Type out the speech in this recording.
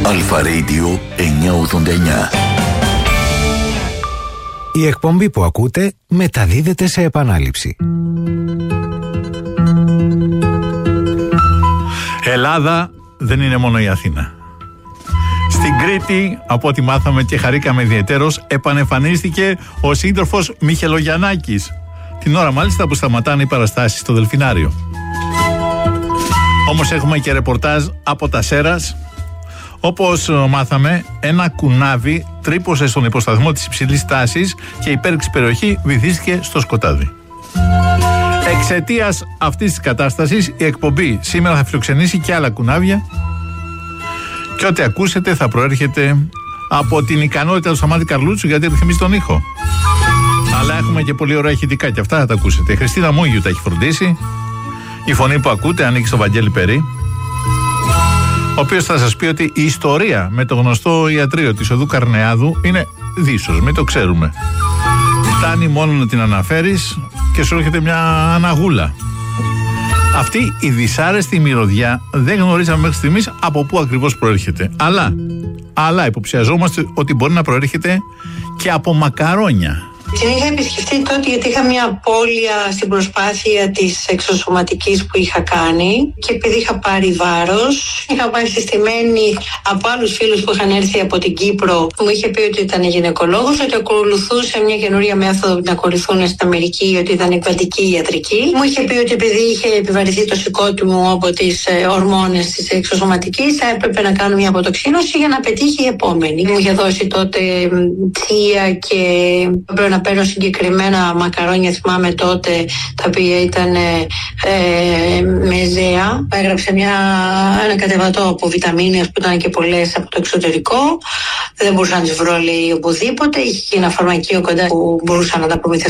Αλφα Radio 989. Η εκπομπή που ακούτε μεταδίδεται σε επανάληψη. Ελλάδα δεν είναι μόνο η Αθήνα. Στην Κρήτη, από ό,τι μάθαμε και χαρήκαμε ιδιαιτέρως, επανεμφανίστηκε ο σύντροφος Μιχελογιαννάκης. Την ώρα μάλιστα που σταματάνε οι παραστάσεις στο Δελφινάριο. Όμως έχουμε και ρεπορτάζ από τα Σέρας. Όπως μάθαμε, ένα κουνάβι τρύπωσε στον υποσταθμό της υψηλής τάσης και η υπέρηξη περιοχή βυθίστηκε στο σκοτάδι. Εξαιτίας αυτής της κατάστασης, η εκπομπή σήμερα θα φιλοξενήσει και άλλα κουνάβια και ό,τι ακούσετε θα προέρχεται από την ικανότητα του Σταμάτη Καρλούτσου, γιατί ρυθμίζει τον ήχο. Αλλά έχουμε και πολύ ωραία ηχητικά και αυτά θα τα ακούσετε. Η Χριστίνα Μούγιου τα έχει φροντίσει. Η φωνή που ακούτε ανήκει στο Βαγγέλη Περί, ο οποίος θα σας πει ότι η ιστορία με το γνωστό ιατρείο της Οδού Καρνεάδου είναι δίσος, μην το ξέρουμε. Φτάνει μόνο να την αναφέρεις και σου έρχεται μια αναγούλα. Αυτή η δυσάρεστη μυρωδιά δεν γνωρίζαμε μέχρι στιγμής από πού ακριβώς προέρχεται. Αλλά υποψιαζόμαστε ότι μπορεί να προέρχεται και από μακαρόνια. Την είχα επισκεφτεί τότε γιατί είχα μια απώλεια στην προσπάθεια της εξωσωματικής που είχα κάνει και επειδή είχα πάρει βάρος, είχα πάει συστημένη από άλλους φίλους που είχαν έρθει από την Κύπρο, που μου είχε πει ότι ήταν γυναικολόγος, ότι ακολουθούσε μια καινούρια μέθοδο που την ακολουθούν στην Αμερική, ότι ήταν εκβατική ιατρική. Μου είχε πει ότι επειδή είχε επιβαρυνθεί το σηκώτη μου από τις ορμόνες της εξωσωματικής, θα έπρεπε να κάνω μια αποτοξίνωση για να πετύχει η επόμενη. Μου είχε δώσει τότε τσία και πρέπει να παίρνω συγκεκριμένα μακαρόνια, θυμάμαι τότε, τα οποία ήταν με ζέα. Έγραψε ένα κατεβατό από βιταμίνες που ήταν και πολλές από το εξωτερικό. Δεν μπορούσα να τις βρω, λέει, οπουδήποτε. Είχε και ένα φαρμακείο κοντά που μπορούσα να τα προμηθευτώ